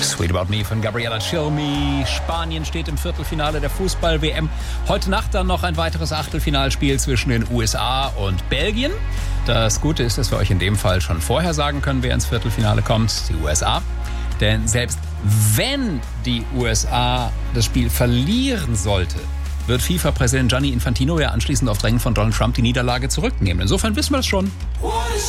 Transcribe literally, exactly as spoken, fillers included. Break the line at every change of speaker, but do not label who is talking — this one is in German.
Sweet About Me von Gabriella Cilmi. Spanien steht im Viertelfinale der Fußball-W M. Heute Nacht dann noch ein weiteres Achtelfinalspiel zwischen den U S A und Belgien. Das Gute ist, dass wir euch in dem Fall schon vorher sagen können, wer ins Viertelfinale kommt, die U S A. Denn selbst wenn die U S A das Spiel verlieren sollte, wird FIFA-Präsident Gianni Infantino ja anschließend auf Drängen von Donald Trump die Niederlage zurücknehmen. Insofern wissen wir das schon.